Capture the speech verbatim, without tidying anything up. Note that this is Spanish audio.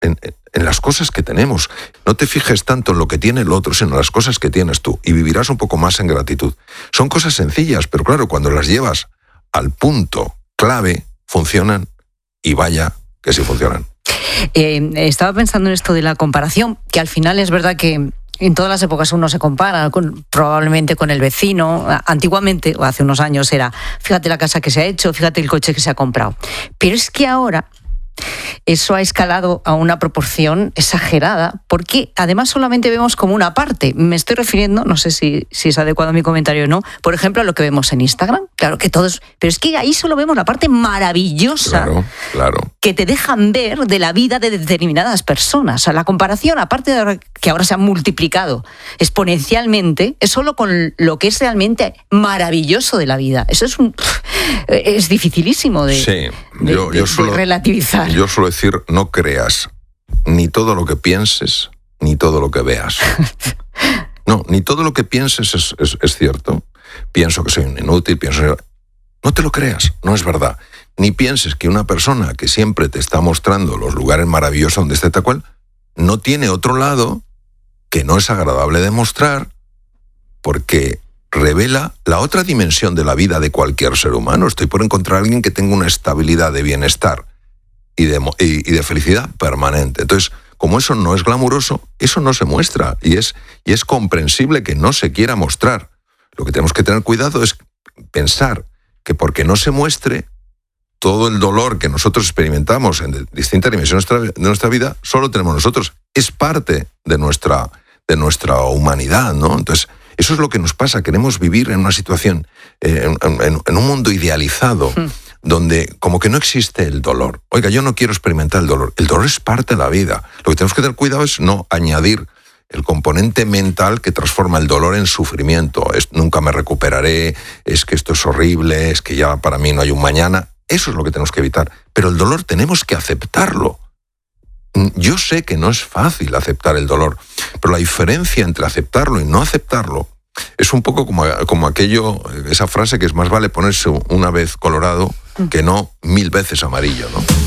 en, en las cosas que tenemos. No te fijes tanto en lo que tiene el otro, sino en las cosas que tienes tú, y vivirás un poco más en gratitud. Son cosas sencillas, pero claro, cuando las llevas al punto clave, funcionan, y vaya que sí funcionan. Eh, estaba pensando en esto de la comparación, que al final es verdad que en todas las épocas uno se compara con, probablemente con el vecino. Antiguamente, o hace unos años, era fíjate la casa que se ha hecho, fíjate el coche que se ha comprado. Pero es que ahora eso ha escalado a una proporción exagerada, porque además solamente vemos como una parte. Me estoy refiriendo, no sé si, si es adecuado mi comentario o no, por ejemplo, a lo que vemos en Instagram. Claro que todos, pero es que ahí solo vemos la parte maravillosa, claro, claro, que te dejan ver de la vida de determinadas personas. O sea, la comparación, aparte de que ahora se ha multiplicado exponencialmente, es solo con lo que es realmente maravilloso de la vida. Eso es un, es dificilísimo de, sí, de, yo, de, yo suelo, de relativizar. Yo suelo decir, no creas ni todo lo que pienses, ni todo lo que veas. No, ni todo lo que pienses es, es, es cierto. Pienso que soy un inútil, pienso que... No te lo creas, no es verdad. Ni pienses que una persona que siempre te está mostrando los lugares maravillosos donde esté tal cual, no tiene otro lado que no es agradable de mostrar, porque revela la otra dimensión de la vida de cualquier ser humano. Estoy por encontrar a alguien que tenga una estabilidad de bienestar y de, y, y de felicidad permanente. Entonces, como eso no es glamuroso, eso no se muestra, y es, y es comprensible que no se quiera mostrar. Lo que tenemos que tener cuidado es pensar que porque no se muestre, todo el dolor que nosotros experimentamos en distintas dimensiones de nuestra vida, solo tenemos nosotros. Es parte de nuestra, de nuestra humanidad, ¿no? Entonces, eso es lo que nos pasa. Queremos vivir en una situación, eh, en, en, en un mundo idealizado, mm. donde como que no existe el dolor. Oiga, yo no quiero experimentar el dolor. El dolor es parte de la vida. Lo que tenemos que tener cuidado es no añadir el componente mental que transforma el dolor en sufrimiento. Es, nunca me recuperaré, es que esto es horrible, es que ya para mí no hay un mañana. Eso es lo que tenemos que evitar. Pero el dolor tenemos que aceptarlo. Yo sé que no es fácil aceptar el dolor, pero la diferencia entre aceptarlo y no aceptarlo es un poco como, como aquello, esa frase que es más vale ponerse una vez colorado que no mil veces amarillo, ¿no?